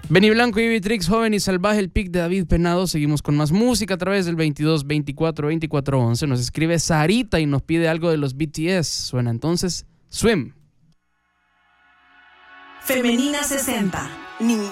Benny Blanco y Vitrix, Joven y Salvaje, el pick de David Penado. Seguimos con más música a través del 22 24 24 11. Nos escribe Sarita y nos pide algo de los BTS. Suena entonces Swim. Femenina 60.